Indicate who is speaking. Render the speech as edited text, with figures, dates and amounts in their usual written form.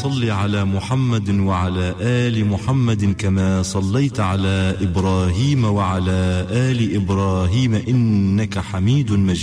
Speaker 1: صل على محمد وعلى آل محمد كما صليت على إبراهيم وعلى آل إبراهيم إنك حميد مجيد.